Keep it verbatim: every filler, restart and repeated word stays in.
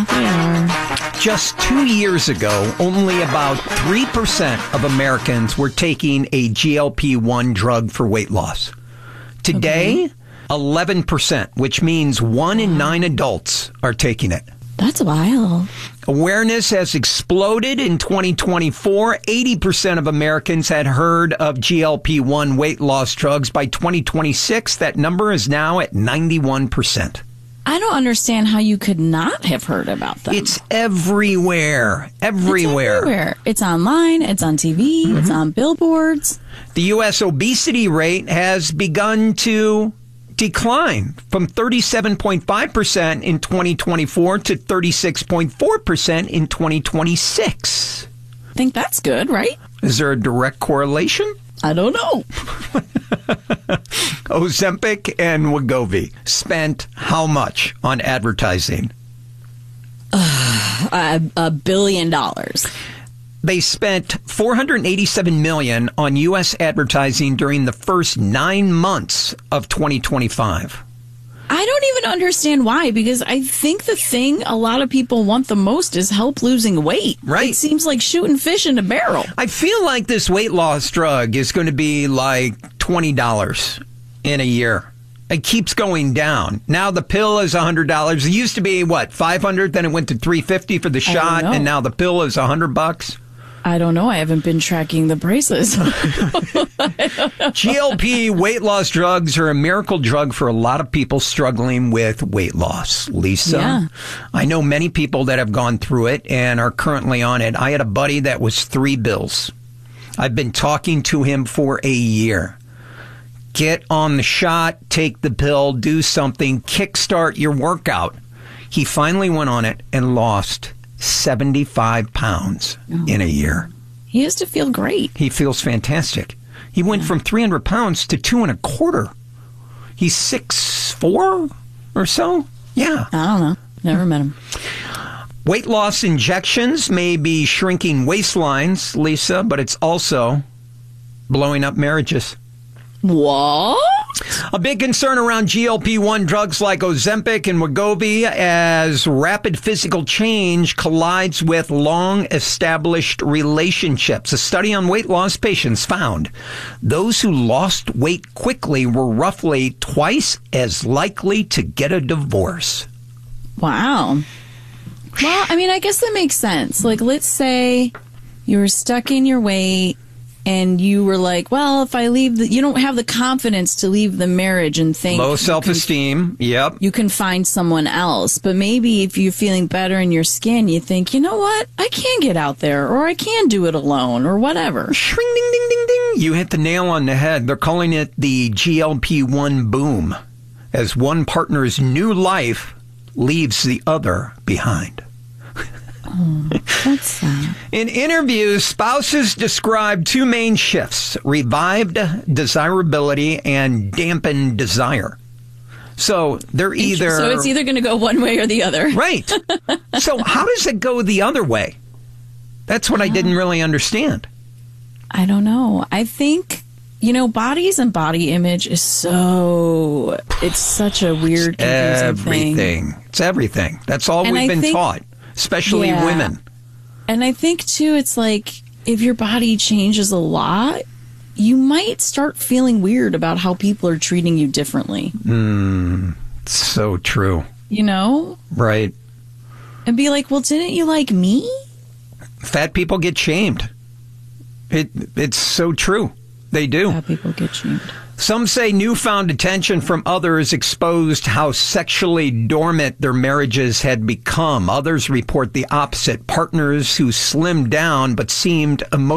Yeah, they are. Just two years ago, only about three percent of Americans were taking a G L P one drug for weight loss. Today, okay. eleven percent, which means one in nine adults are taking it. That's wild. Awareness has exploded in twenty twenty-four. eighty percent of Americans had heard of G L P one weight loss drugs. By twenty twenty-six, that number is now at ninety-one percent. I don't understand how you could not have heard about them. It's everywhere. Everywhere. It's everywhere. It's online. It's on T V. Mm-hmm. It's on billboards. The U S obesity rate has begun to decline from thirty-seven point five percent in twenty twenty-four to thirty-six point four percent in twenty twenty-six. I think that's good, right? Is there a direct correlation? I don't know. Ozempic and Wegovy spent how much on advertising? Uh, a, a billion dollars. They spent four hundred eighty-seven million dollars on U S advertising during the first nine months of twenty twenty-five. I don't even understand why, because I think the thing a lot of people want the most is help losing weight. Right. It seems like shooting fish in a barrel. I feel like this weight loss drug is going to be like twenty dollars in a year. It keeps going down. Now the pill is one hundred dollars. It used to be, what, five hundred dollars? Then it went to three hundred fifty dollars for the shot, and now the pill is one hundred bucks. I don't know. I haven't been tracking the prices. G L P weight loss drugs are a miracle drug for a lot of people struggling with weight loss. Lisa, yeah. I know many people that have gone through it and are currently on it. I had a buddy that was three bills. I've been talking to him for a year. Get on the shot, take the pill, do something, kickstart your workout. He finally went on it and lost seventy-five pounds oh. in a year. He has to feel great. He feels fantastic. He went yeah. from three hundred pounds to two and a quarter. He's six four or so. Yeah. I don't know. Never met him. Weight loss injections may be shrinking waistlines, Lisa, but it's also blowing up marriages. What? A big concern around G L P one drugs like Ozempic and Wegovy as rapid physical change collides with long-established relationships. A study on weight loss patients found those who lost weight quickly were roughly twice as likely to get a divorce. Wow. Well, I mean, I guess that makes sense. Like, let's say you were stuck in your weight and you were like, well, if I leave, the, you don't have the confidence to leave the marriage and think. Low self-esteem. Can, yep. You can find someone else. But maybe if you're feeling better in your skin, you think, you know what? I can get out there, or I can do it alone, or whatever. Shring, ding, ding, ding, ding. You hit the nail on the head. They're calling it the G L P one boom, as one partner's new life leaves the other behind. Oh, that's sad. In interviews, spouses describe two main shifts: revived desirability and dampened desire. So they're either... So it's either going to go one way or the other. Right. So how does it go the other way? That's what I didn't really understand. I don't know. I think, you know, bodies and body image is so... It's such a weird, confusing everything. thing. It's everything. That's all and we've I been think, taught. Especially yeah. women. And I think, too, it's like if your body changes a lot, you might start feeling weird about how people are treating you differently. Mm, so true. You know? Right. And be like, well, didn't you like me? Fat people get shamed. It It's so true. They do. Fat people get shamed. Some say newfound attention from others exposed how sexually dormant their marriages had become. Others report the opposite. Partners who slimmed down but seemed emotionally